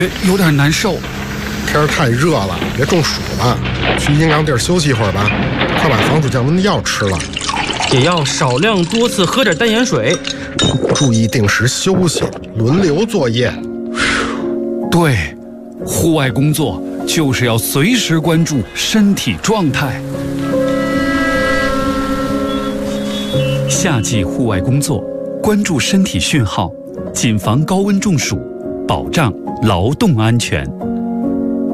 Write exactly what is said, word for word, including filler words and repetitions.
有点难受。 天儿太热了，别中暑了，去阴凉地儿休息一会儿吧。快把防暑降温的药吃了， 也要少量多次喝点淡盐水， 注意定时休息，轮流作业。 对，户外工作就是要随时关注身体状态。夏季户外工作，关注身体讯号，谨防高温中暑，保障劳动安全。